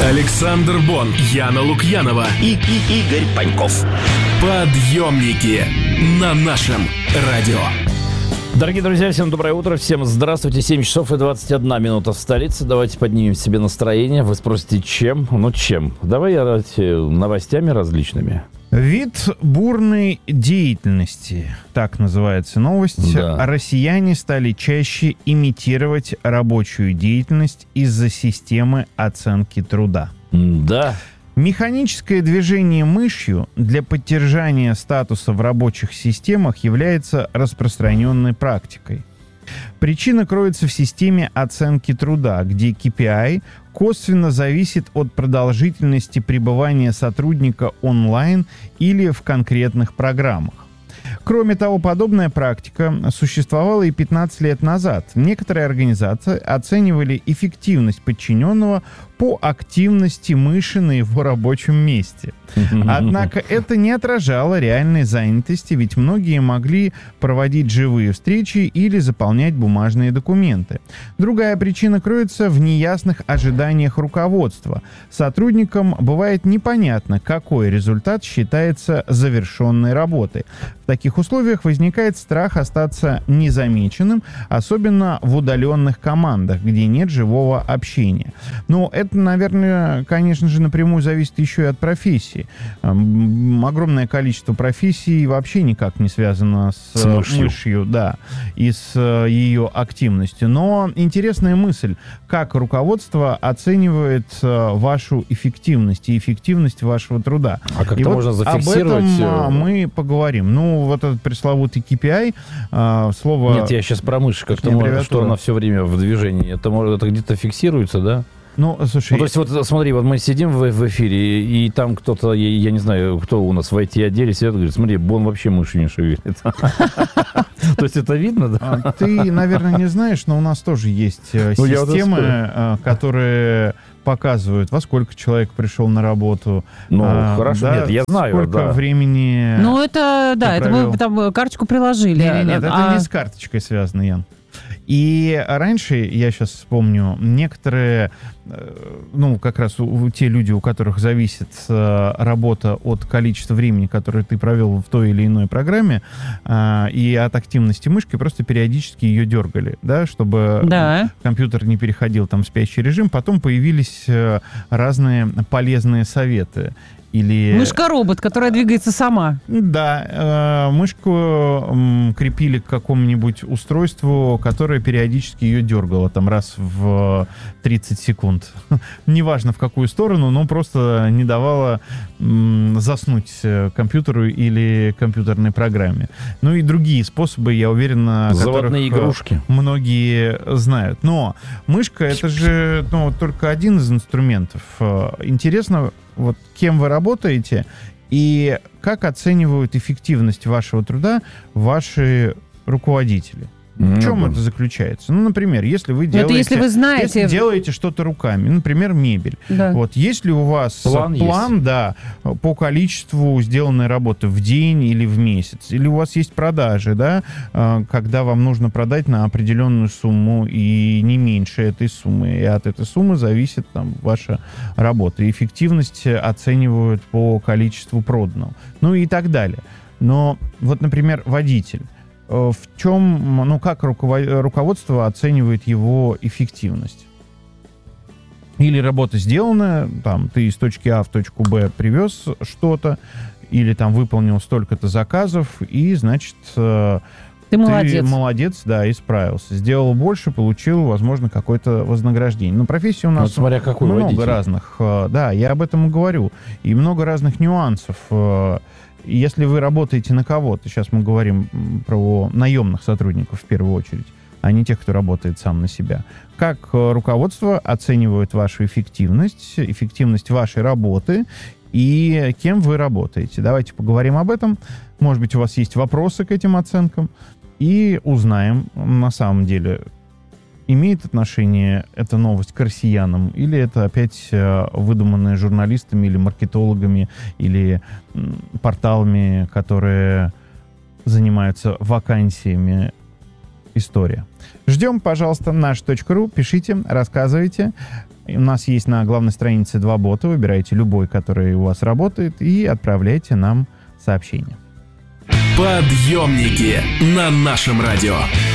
Александр Бон, Яна Лукьянова и Игорь Паньков. Подъемники на нашем радио. Дорогие друзья, всем доброе утро, всем здравствуйте. 7 часов и 21 минута в столице. Давайте поднимем себе настроение. Вы спросите, чем? Ну, чем? Давайте новостями различными. Вид бурной деятельности, так называется новость. Да. Россияне стали чаще имитировать рабочую деятельность из-за системы оценки труда. Да. Механическое движение мышью для поддержания статуса в рабочих системах является распространенной практикой. Причина кроется в системе оценки труда, где KPI косвенно зависит от продолжительности пребывания сотрудника онлайн или в конкретных программах. Кроме того, подобная практика существовала и 15 лет назад. Некоторые организации оценивали эффективность подчиненного по активности мыши на его рабочем месте. Однако это не отражало реальной занятости, ведь многие могли проводить живые встречи или заполнять бумажные документы. Другая причина кроется в неясных ожиданиях руководства. Сотрудникам бывает непонятно, какой результат считается завершенной работой. В таких условиях возникает страх остаться незамеченным, особенно в удаленных командах, где нет живого общения. Но это, наверное, конечно же, напрямую зависит еще и от профессии. Огромное количество профессий вообще никак не связано с мышью, да, и с ее активностью. Но интересная мысль, как руководство оценивает вашу эффективность и эффективность вашего труда. А как и это вот можно зафиксировать? Об этом мы поговорим. Ну, вот этот пресловутый KPI, слово... Нет, я сейчас про мышь, как-то можно, что она все время в движении. Это где-то фиксируется, да? Ну, слушай... Ну, то есть, вот смотри, вот мы сидим в эфире, и там кто-то, я не знаю, кто у нас в IT-отделе сидит, говорит, смотри, Бон вообще мыши не шевелит. То есть это видно, да? Ты, наверное, не знаешь, но у нас тоже есть системы, которые показывают, во сколько человек пришел на работу. Ну, хорошо, да, нет, я знаю. Сколько времени... Ну, это, да, это мы там карточку приложили. Нет, это не с карточкой связано, Ян. И раньше, я сейчас вспомню, некоторые, ну, как раз те люди, у которых зависит работа от количества времени, которое ты провел в той или иной программе, и от активности мышки, просто периодически ее дергали, да, чтобы компьютер не переходил там в спящий режим. Потом появились разные полезные советы. Или... Мышка-робот, которая двигается сама. Да, мышку крепили к какому-нибудь устройству, которое периодически ее дергало там раз в 30 секунд. Неважно в какую сторону, но просто не давало заснуть компьютеру или компьютерной программе. Ну и другие способы, я уверен, заводные игрушки многие знают. Но мышка — это же только один из инструментов. Интересно, вот кем вы работаете и как оценивают эффективность вашего труда ваши руководители. В чем это заключается? Ну, например, если вы делаете, если вы знаете... если делаете что-то руками, например, мебель. Да. Вот, есть ли у вас план, да, по количеству сделанной работы в день или в месяц? Или у вас есть продажи, да, когда вам нужно продать на определенную сумму и не меньше этой суммы, и от этой суммы зависит там ваша работа. Эффективность оценивают по количеству проданного. Ну и так далее. Но вот, например, водитель. В чем, ну, как руководство оценивает его эффективность? Или работа сделана, там, ты из точки А в точку Б привез что-то, или там выполнил столько-то заказов, и, значит, ты молодец, да, и справился. Сделал больше, получил, возможно, какое-то вознаграждение. Но профессий у нас смотря какой много водитель. Разных. Да, я об этом и говорю. И много разных нюансов. Если вы работаете на кого-то, сейчас мы говорим про наемных сотрудников в первую очередь, а не тех, кто работает сам на себя. Как руководство оценивает вашу эффективность вашей работы и кем вы работаете? Давайте поговорим об этом. Может быть, у вас есть вопросы к этим оценкам. И узнаем, на самом деле, имеет отношение эта новость к россиянам, или это опять выдуманная журналистами или маркетологами, или порталами, которые занимаются вакансиями, история. Ждем, пожалуйста, наш.ру, пишите, рассказывайте. У нас есть на главной странице 2 бота. Выбирайте любой, который у вас работает, и отправляйте нам сообщение. Подъемники на нашем радио.